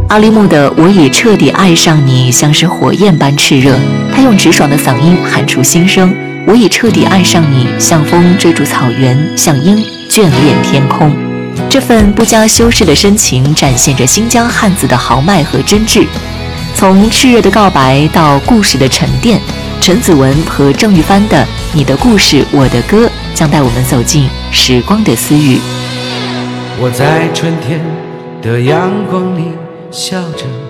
阿力木的我已彻底爱上你像是火焰般炽热，他用直爽的嗓音喊出心声，我已彻底爱上你，像风追逐草原，像鹰眷恋天空。这份不加修饰的深情展现着新疆汉子的豪迈和真挚。从炽热的告白到故事的沉淀，陈子文和郑玉帆的《你的故事我的歌》将带我们走进时光的私语。 我在春天的阳光里笑着，